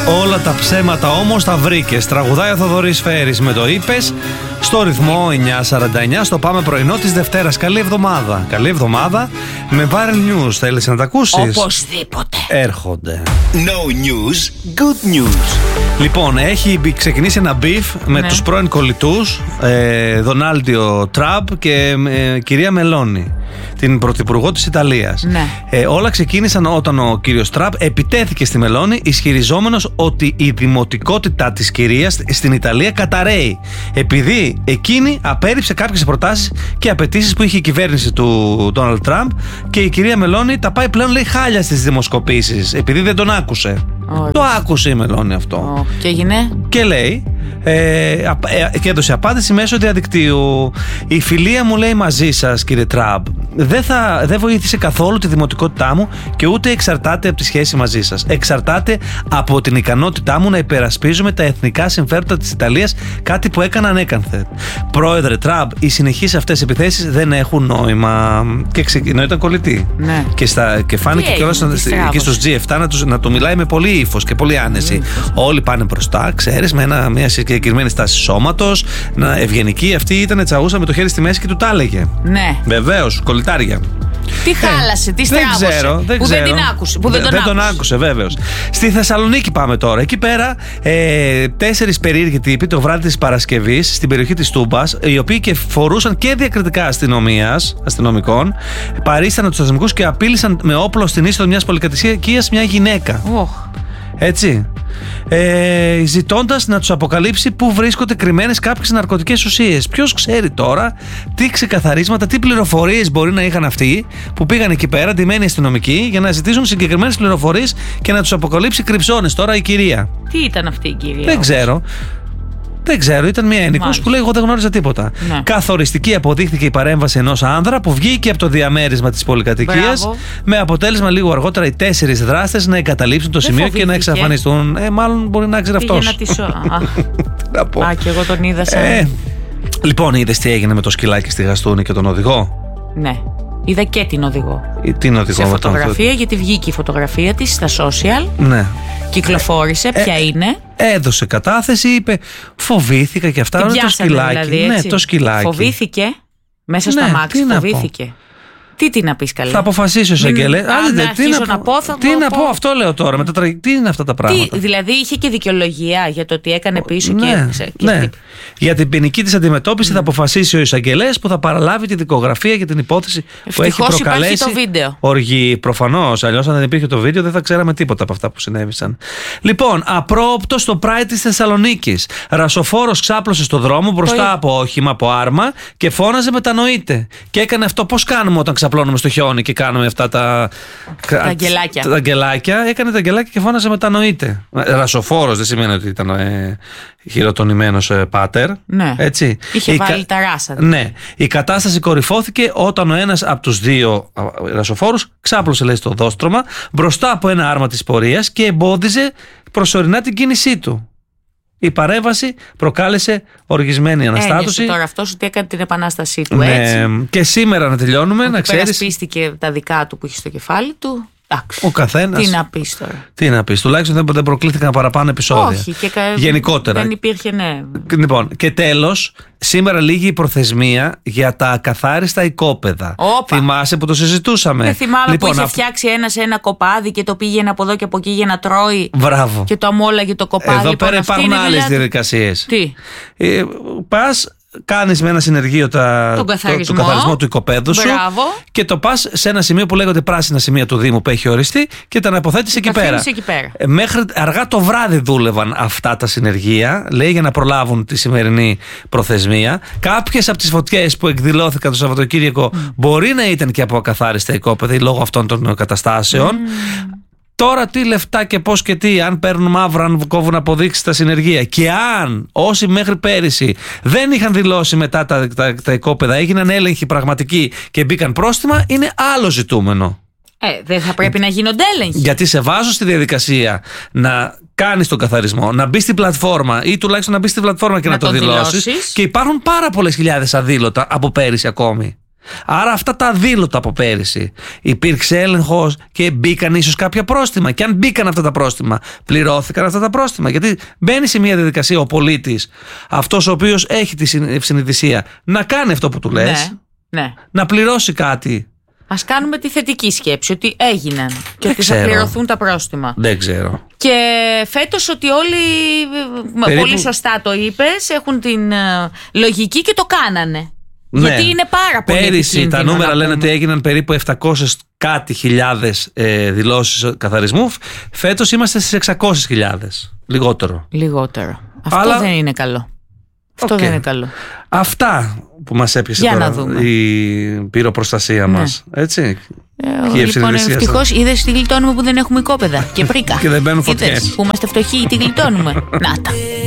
Όλα τα ψέματα όμως τα βρήκες. Τραγουδάει ο Θοδωρής Φέρης με το είπες. Στο ρυθμό 9:49 στο Πάμε Πρωινό της Δευτέρας. Καλή εβδομάδα. Καλή εβδομάδα με viral news. Θέλεις να τα ακούσεις? Οπωσδήποτε. Έρχονται. No news, good news. Λοιπόν, έχει ξεκινήσει ένα beef με τους πρώην κολλητούς Δονάλντιο Τραμπ και κυρία Μελόνι, την πρωθυπουργό της Ιταλίας. Όλα ξεκίνησαν όταν ο κύριος Τραμπ επιτέθηκε στη Μελόνι, ισχυριζόμενος ότι η δημοτικότητα της κυρίας στην Ιταλία καταραίει, επειδή εκείνη απέρριψε κάποιες προτάσεις και απαιτήσεις που είχε η κυβέρνηση του Ντόναλντ Τραμπ, και η κυρία Μελόνι τα πάει πλέον, λέει, χάλια στις δημοσκοπήσεις, επειδή δεν τον άκουσε. Το άκουσε η Μελόνι αυτό. Και έγινε. Και λέει, και έδωσε απάντηση μέσω διαδικτύου. Η φιλία μου, λέει, μαζί σας, κύριε Τραμπ, δεν βοήθησε καθόλου τη δημοτικότητά μου και ούτε εξαρτάται από τη σχέση μαζί σας. Εξαρτάται από την ικανότητά μου να υπερασπίζουμε τα εθνικά συμφέροντα της Ιταλίας, κάτι που έκανα ανέκανθεν. Πρόεδρε Τραμπ, οι συνεχείς αυτές επιθέσεις δεν έχουν νόημα. Και ενώ ήταν κολλητή. Ναι. Και φάνηκε κιόλας εκεί στους G7 να του μιλάει με πολύ ύφος και πολύ άνεση. Όλοι πάνε μπροστά, ξέρεις, με μια συγκεκριμένη στάση σώματος. Ευγενική, αυτή ήταν τσαγούσα με το χέρι στη μέση και του τα έλεγε. Ναι. Βεβαίως, κολλητάρια. Τι χάλασε, τι στράβωσε. Δεν ξέρω. Δεν την άκουσε. Δεν τον άκουσε, βέβαιως. Στη Θεσσαλονίκη πάμε τώρα. Εκεί πέρα 4 περίεργοι τύποι το βράδυ της Παρασκευής στην περιοχή της Τούμπας, οι οποίοι και φορούσαν και διακριτικά αστυνομικών, παρίσταναν τους αστυνομικούς και απείλησαν με όπλο στην είσοδο μιας πολυκατοικίας μια γυναίκα. Έτσι. Ζητώντας να τους αποκαλύψει πού βρίσκονται κρυμμένες κάποιες ναρκωτικές ουσίες. Ποιος ξέρει τώρα τι ξεκαθαρίσματα, τι πληροφορίες μπορεί να είχαν αυτοί που πήγαν εκεί πέρα, ντυμένοι αστυνομικοί, για να ζητήσουν συγκεκριμένες πληροφορίες και να τους αποκαλύψει κρυψώνες τώρα η κυρία. Τι ήταν αυτή η κυρία? Δεν ξέρω, ήταν μια ένικος που λέει: εγώ δεν γνώριζα τίποτα. Ναι. Καθοριστική αποδείχθηκε η παρέμβαση ενός άνδρα που βγήκε από το διαμέρισμα της πολυκατοικίας, με αποτέλεσμα λίγο αργότερα οι 4 δράστες να εγκαταλείψουν το σημείο και να εξαφανιστούν. Μάλλον μπορεί να ξέρει αυτός. Και εγώ τον είδα σαν. Λοιπόν, είδες τι έγινε με το σκυλάκι στη Γαστούνη και τον οδηγό? Ναι. Είδα και την οδηγό. Σε φωτογραφία, γιατί βγήκε η φωτογραφία της στα social. Ναι. Κυκλοφόρησε, ποια είναι. Έδωσε κατάθεση, είπε φοβήθηκα και αυτά. Το σκυλάκι. Δηλαδή, ναι, το σκυλάκι. Φοβήθηκε μέσα στο αμάξι, φοβήθηκε. Τι να πεις, καλέ? Θα αποφασίσει ο εισαγγελέας. Τι να πω, αυτό λέω τώρα. Τι είναι αυτά τα πράγματα? Δηλαδή είχε και δικαιολογία για το ότι έκανε πίσω ναι. Για την ποινική της αντιμετώπιση θα αποφασίσει ο εισαγγελέας, που θα παραλάβει τη δικογραφία για την υπόθεση που έχει προκαλέσει το βίντεο. Οργή. Προφανώς, αλλιώς αν δεν υπήρχε το βίντεο δεν θα ξέραμε τίποτα από αυτά που συνέβησαν. Λοιπόν, απρόοπτο στο Pride της Θεσσαλονίκης. Ρασοφόρος ξάπλωσε στο δρόμο μπροστά από όχημα, από άρμα, και φώναζε μετανοείται. Και έκανε αυτό. Πώς κάνουμε όταν ξαπλώνουμε στο χιόνι και κάνουμε αυτά τα αγγελάκια? Έκανε τα αγγελάκια και φώναζε μετανοείται. Ρασοφόρος δεν σημαίνει ότι ήταν χειροτονημένος πάτερ. Ναι. Έτσι. Είχε βάλει τα ράσα. Ναι. Η κατάσταση κορυφώθηκε όταν ο ένας από τους 2 ρασοφόρους ξάπλωσε, λέει, στο δόστρωμα μπροστά από ένα άρμα της πορείας και εμπόδιζε προσωρινά την κίνησή του. Η παρέμβαση προκάλεσε οργισμένη αναστάτωση. Ένιωσε τώρα αυτός ότι έκανε την επανάστασή του, ναι, έτσι. Και σήμερα να τελειώνουμε, να ξέρεις. Περασπίστηκε τα δικά του που είχε στο κεφάλι του. Ο καθένας. Τι να πεις τώρα? Τι να πεις, τουλάχιστον δεν προκλήθηκαν παραπάνω επεισόδια. Όχι, και γενικότερα. Δεν υπήρχε, ναι. Λοιπόν, και τέλος, σήμερα λήγει η προθεσμία για τα ακαθάριστα οικόπεδα. Θυμάσαι που το συζητούσαμε? Δεν θυμάμαι, λοιπόν, που είχε φτιάξει ένα κοπάδι και το πήγαινε από εδώ και από εκεί για να τρώει. Μπράβο. Και το αμόλαγε το κοπάδι. Εδώ πέρα υπάρχουν άλλες διαδικασίες. Τι? Πας, κάνεις με ένα συνεργείο τον καθαρισμό του οικοπαίδου σου. Μπράβο. Και το πας σε ένα σημείο που λέγονται πράσινα σημεία του Δήμου που έχει οριστεί και τα αναποθέτεις εκεί πέρα. Μέχρι αργά το βράδυ δούλευαν αυτά τα συνεργεία, λέει, για να προλάβουν τη σημερινή προθεσμία. Κάποιες από τις φωτιές που εκδηλώθηκαν το Σαββατοκύριακο μπορεί να ήταν και από ακαθάριστα οικόπεδα λόγω αυτών των καταστάσεων. Τώρα τι λεφτά και πώς και τι, αν παίρνουν μαύρα, αν κόβουν αποδείξεις στα συνεργεία, και αν όσοι μέχρι πέρυσι δεν είχαν δηλώσει μετά τα οικόπεδα, έγιναν έλεγχοι πραγματικοί και μπήκαν πρόστιμα, είναι άλλο ζητούμενο. Δεν θα πρέπει να γίνονται έλεγχοι. Γιατί σε βάζω στη διαδικασία να κάνεις τον καθαρισμό, να μπεις στην πλατφόρμα ή τουλάχιστον να μπεις στην πλατφόρμα και να το δηλώσεις. Και υπάρχουν πάρα πολλές χιλιάδες αδήλωτα από πέρυσι ακόμη. Άρα αυτά τα αδήλωτα από πέρυσι. Υπήρξε έλεγχος και μπήκαν ίσως κάποια πρόστιμα. Και αν μπήκαν αυτά τα πρόστιμα, πληρώθηκαν αυτά τα πρόστιμα. Γιατί μπαίνει σε μια διαδικασία ο πολίτης, αυτός ο οποίος έχει τη συνειδησία να κάνει αυτό που του λες, Ναι. να πληρώσει κάτι. Ας κάνουμε τη θετική σκέψη ότι έγιναν και ότι θα πληρωθούν τα πρόστιμα. Δεν ξέρω. Και φέτος ότι όλοι, πολύ σωστά το είπες, έχουν την λογική και το κάνανε. Ναι. Γιατί είναι πάρα πολύ πέρυσι τα νούμερα λένε ότι έγιναν περίπου 700 κάτι χιλιάδες δηλώσεις καθαρισμού. Φέτος είμαστε στις 600.000. Λιγότερο. Αυτό δεν είναι καλό. Αυτό δεν είναι καλό. Αυτά που μας έπιασε τώρα η πυροπροστασία μας. Έτσι. Λοιπόν, ευτυχώς είδες τι γλιτώνουμε που δεν έχουμε οικόπεδα και πρίκα. Και δεν μπαίνουν φωτιές. Είδες που είμαστε φτωχοί, τι γλιτώνουμε. Να τα.